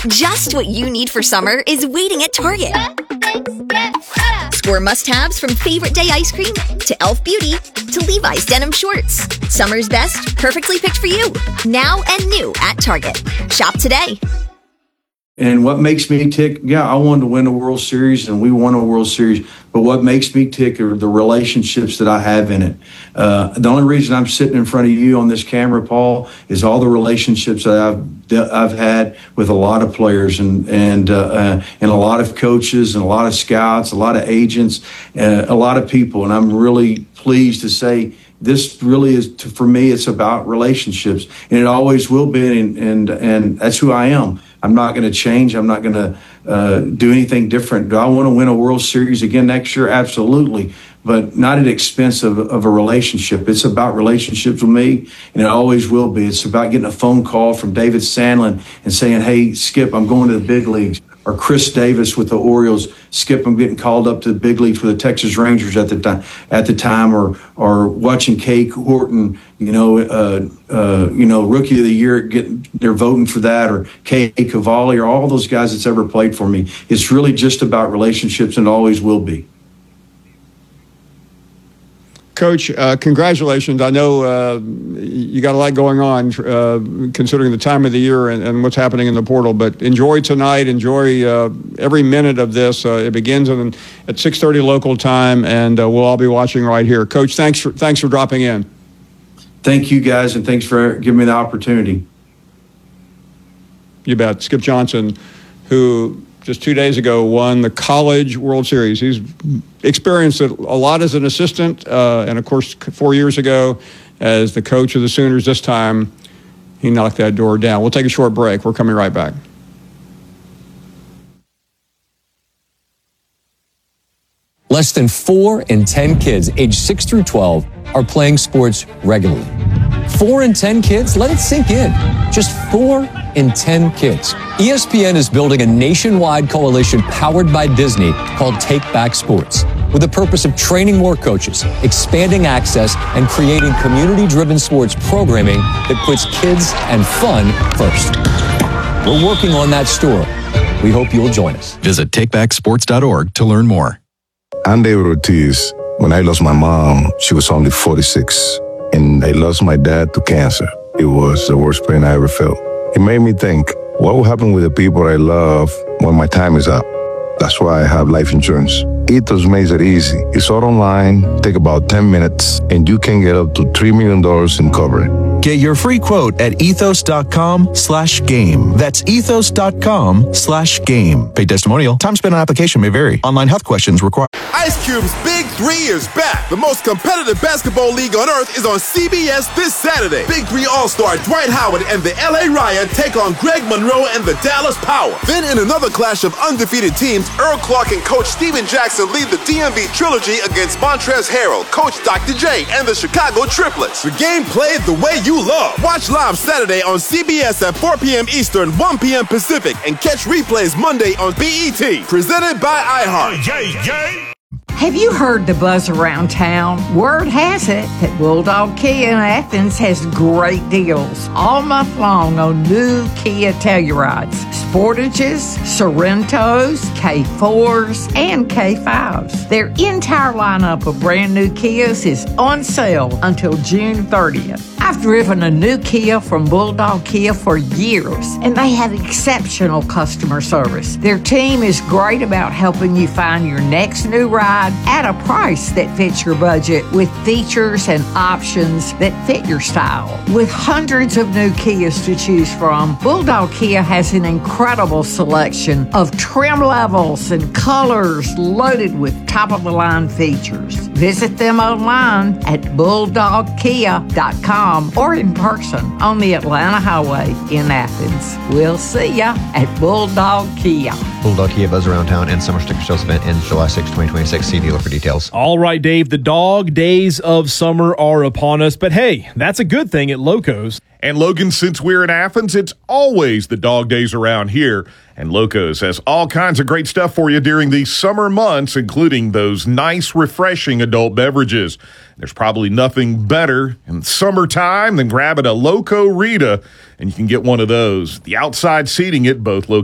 Just what you need for summer is waiting at Target. Score must-haves from Favorite Day ice cream to Elf Beauty to Levi's denim shorts. Summer's best, perfectly picked for you. Now and new at Target. Shop today. And what makes me tick, I wanted to win a World Series, and we won a World Series. But what makes me tick are the relationships that I have in it. The only reason I'm sitting in front of you on this camera, Paul, is all the relationships that I've had with a lot of players and a lot of coaches and a lot of scouts, a lot of agents, a lot of people. And I'm really pleased to say this really is, for me, it's about relationships, and it always will be. And that's who I am. I'm not going to change. I'm not going to do anything different. Do I want to win a World Series again next year? Absolutely, but not at the expense of a relationship. It's about relationships with me, and it always will be. It's about getting a phone call from David Sandlin and saying, hey, Skip, I'm going to the big leagues. Or Chris Davis with the Orioles, Skip, I'm getting called up to the big leagues for the Texas Rangers at the time, or watching Kay Horton, Rookie of the Year, they're voting for that, or Kay Cavalli, or all those guys that's ever played for me. It's really just about relationships, and always will be. Coach, congratulations. I know you got a lot going on considering the time of the year and what's happening in the portal, but enjoy tonight. Enjoy every minute of this. It begins at 6:30 local time, and we'll all be watching right here. Coach, thanks for dropping in. Thank you, guys, and thanks for giving me the opportunity. You bet. Skip Johnson, who just 2 days ago won the College World Series. He's experienced it a lot as an assistant, and of course 4 years ago as the coach of the Sooners. This time he knocked that door down. We'll take a short break. We're coming right back. Less than 4 in 10 kids aged 6 through 12 are playing sports regularly. 4 in 10 kids? Let it sink in. Just 4 in 10 kids. ESPN is building a nationwide coalition powered by Disney called Take Back Sports, with the purpose of training more coaches, expanding access, and creating community-driven sports programming that puts kids and fun first. We're working on that story. We hope you'll join us. Visit takebacksports.org to learn more. I'm David Ortiz. When I lost my mom, she was only 46, and I lost my dad to cancer. It was the worst pain I ever felt. It made me think, what will happen with the people I love when my time is up? That's why I have life insurance. Ethos makes it easy. It's all online, take about 10 minutes, and you can get up to $3 million in coverage. Get your free quote at ethos.com/game. That's ethos.com/game. Paid testimonial. Time spent on application may vary. Online health questions require. Ice Cube's Big 3 is back. The most competitive basketball league on earth is on CBS this Saturday. Big 3 All-Star Dwight Howard and the LA Riot take on Greg Monroe and the Dallas Power. Then in another clash of undefeated teams, Earl Clark and Coach Steven Jackson lead the DMV Trilogy against Montrezl Harrell, Coach Dr. J, and the Chicago Triplets. The game played the way you love. Watch live Saturday on CBS at 4 p.m. Eastern, 1 p.m. Pacific, and catch replays Monday on BET. Presented by iHeart. Have you heard the buzz around town? Word has it that Bulldog Kia in Athens has great deals all month long on new Kia Tellurides, Sportages, Sorrentos, K4s, and K5s. Their entire lineup of brand new Kias is on sale until June 30th. I've driven a new Kia from Bulldog Kia for years, and they have exceptional customer service. Their team is great about helping you find your next new ride at a price that fits your budget, with features and options that fit your style. With hundreds of new Kias to choose from, Bulldog Kia has an incredible selection of trim levels and colors loaded with top-of-the-line features. Visit them online at bulldogkia.com or in person on the Atlanta Highway in Athens. We'll see ya at Bulldog Kia. Bulldog Kia Buzz Around Town and Summer Sticker Sales event ends July 6, 2026. See dealer for details. All right, Dave, the dog days of summer are upon us, but hey, that's a good thing at Locos. And Logan, since we're in Athens, it's always the dog days around here. And Locos has all kinds of great stuff for you during these summer months, including those nice, refreshing adult beverages. There's probably nothing better in summertime than grabbing a Loco Rita, and you can get one of those. The outside seating at both locations